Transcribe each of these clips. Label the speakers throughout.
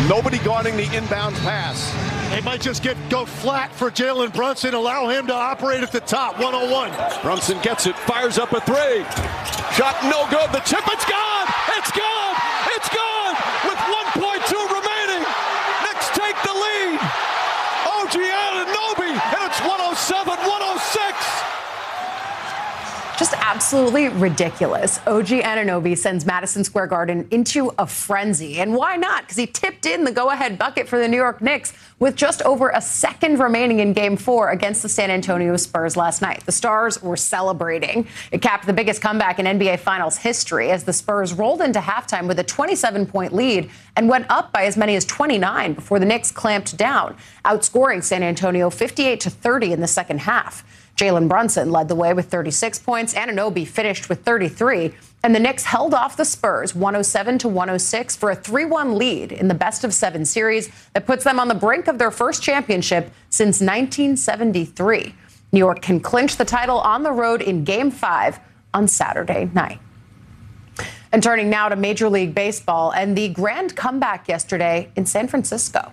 Speaker 1: Nobody guarding the inbound pass.
Speaker 2: They might just go flat for Jalen Brunson, allow him to operate at the top, 101.
Speaker 1: Brunson gets it, fires up a three. Shot no good, the chip, it's gone! It's gone! It's gone! With 1.2 remaining, Knicks take the lead. OG Anunoby, and it's 107-106.
Speaker 3: Just absolutely ridiculous. OG Anunoby sends Madison Square Garden into a frenzy. And why not? Because he tipped in the go-ahead bucket for the New York Knicks with just over a second remaining in Game 4 against the San Antonio Spurs last night. The Stars were celebrating. It capped the biggest comeback in NBA Finals history as the Spurs rolled into halftime with a 27-point lead and went up by as many as 29 before the Knicks clamped down, outscoring San Antonio 58-30 in the second half. Jalen Brunson led the way with 36 points. Anunoby finished with 33. And the Knicks held off the Spurs 107-106 for a 3-1 lead in the best-of-7 series that puts them on the brink of their first championship since 1973. New York can clinch the title on the road in Game 5 on Saturday night. And turning now to Major League Baseball and the grand comeback yesterday in San Francisco.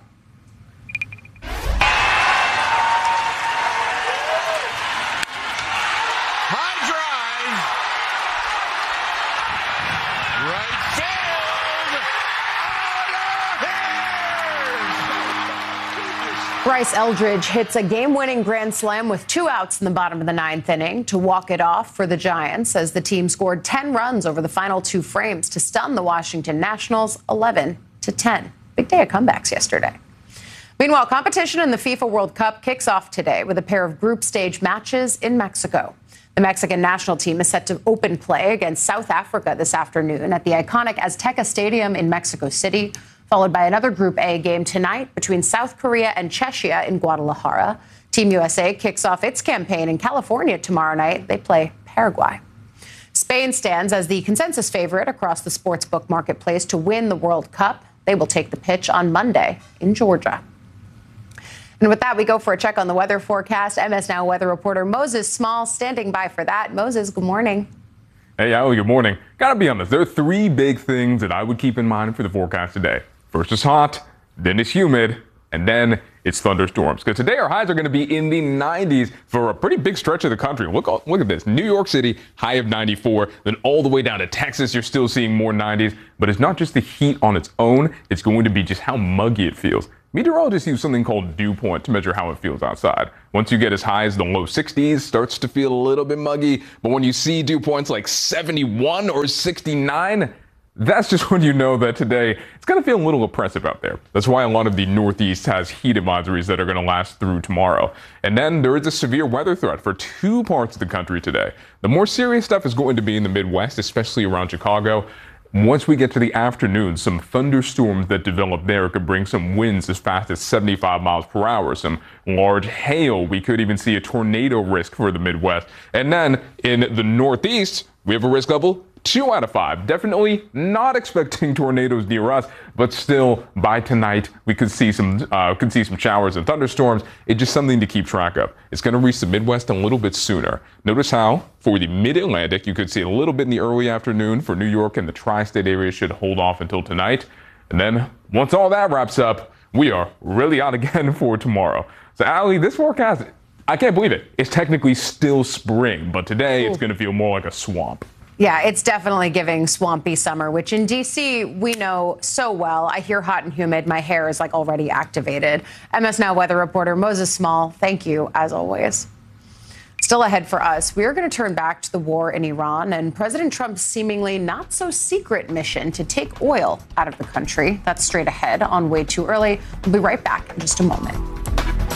Speaker 3: Bryce Eldridge hits a game-winning grand slam with 2 outs in the bottom of the 9th inning to walk it off for the Giants as the team scored 10 runs over the final 2 frames to stun the Washington Nationals 11-10. Big day of comebacks yesterday. Meanwhile, competition in the FIFA World Cup kicks off today with a pair of group stage matches in Mexico. The Mexican national team is set to open play against South Africa this afternoon at the iconic Azteca Stadium in Mexico City, followed by another Group A game tonight between South Korea and Czechia in Guadalajara. Team USA kicks off its campaign in California tomorrow night. They play Paraguay. Spain stands as the consensus favorite across the sportsbook marketplace to win the World Cup. They will take the pitch on Monday in Georgia. And with that, we go for a check on the weather forecast. MS Now weather reporter Moses Small standing by for that. Moses, good morning.
Speaker 4: Hey, Ali, good morning. Gotta be honest, there are 3 big things that I would keep in mind for the forecast today. First it's hot, then it's humid, and then it's thunderstorms. Because today our highs are going to be in the 90s for a pretty big stretch of the country. Look at this. New York City, high of 94. Then all the way down to Texas, you're still seeing more 90s. But it's not just the heat on its own. It's going to be just how muggy it feels. Meteorologists use something called dew point to measure how it feels outside. Once you get as high as the low 60s, starts to feel a little bit muggy. But when you see dew points like 71 or 69, that's just when you know that today it's going to feel a little oppressive out there. That's why a lot of the Northeast has heat advisories that are going to last through tomorrow. And then there is a severe weather threat for 2 parts of the country today. The more serious stuff is going to be in the Midwest, especially around Chicago. Once we get to the afternoon, some thunderstorms that develop there could bring some winds as fast as 75 miles per hour, some large hail. We could even see a tornado risk for the Midwest. And then in the Northeast, we have a risk level 2 out of 5. Definitely not expecting tornadoes near us, but still by tonight we could see some showers and thunderstorms. It's just something to keep track of. It's going to reach the Midwest a little bit sooner. Notice how for the Mid-Atlantic you could see a little bit in the early afternoon. For New York and the tri-state area should hold off until tonight. And then once all that wraps up, we are really out again for tomorrow. So Ali, this forecast, I can't believe it. It's technically still spring, but today it's going to feel more like a swamp.
Speaker 3: Yeah, it's definitely giving swampy summer, which in D.C. we know so well. I hear hot and humid. My hair is like already activated. MS Now weather reporter Moses Small, thank you as always. Still ahead for us, we are going to turn back to the war in Iran and President Trump's seemingly not so secret mission to take oil out of the country. That's straight ahead on Way Too Early. We'll be right back in just a moment.